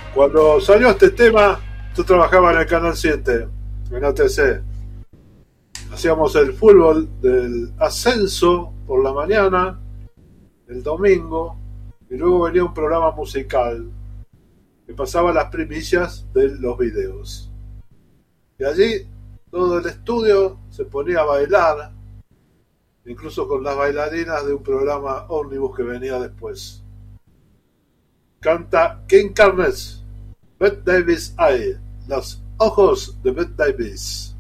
Cuando salió este tema, yo trabajaba en el Canal 7, en ATC. Hacíamos el fútbol del ascenso por la mañana, el domingo, y luego venía un programa musical que pasaba las primicias de los videos. Y allí todo el estudio se ponía a bailar, incluso con las bailarinas de un programa ómnibus que venía después. Canta King Carnes, Bette Davis Eye, los ojos de Bette Davis.